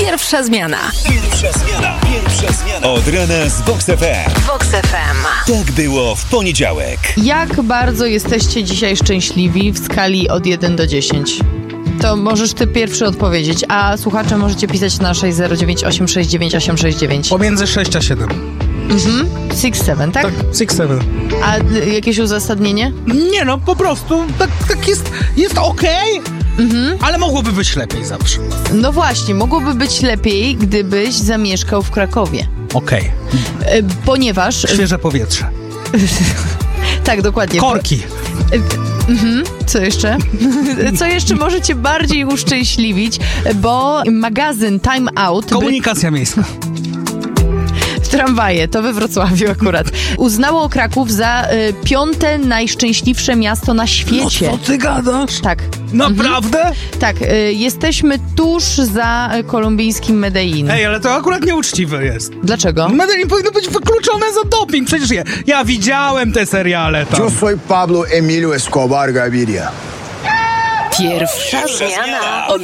Pierwsza zmiana. Od rana z Vox FM. Vox FM. Tak było w poniedziałek. Jak bardzo jesteście dzisiaj szczęśliwi w skali od 1 do 10? To możesz ty pierwszy odpowiedzieć, a słuchacze możecie pisać na 609869869. Pomiędzy 6 a 7. 6-7, tak? Tak, 6-7. A jakieś uzasadnienie? Nie no, po prostu tak jest okej, ale mogłoby być lepiej zawsze. No właśnie, mogłoby być lepiej, gdybyś zamieszkał w Krakowie. Okej. Ponieważ... Świeże powietrze. Tak, dokładnie. Korki. Co jeszcze? Co jeszcze może cię bardziej uszczęśliwić? Bo magazyn Time Out... Komunikacja miejska. Tramwaje, to we Wrocławiu akurat. Uznało Kraków za 5. najszczęśliwsze miasto na świecie. No co ty gadasz? Tak. Naprawdę? Tak, jesteśmy tuż za kolumbijskim Medellin. Ej, ale to akurat nieuczciwe jest. Dlaczego? Medellin powinno być wykluczone za doping. Przecież ja widziałem te seriale tam. Yo soy Pablo Emilio Escobar Gaviria. Pierwsza zmiana. Od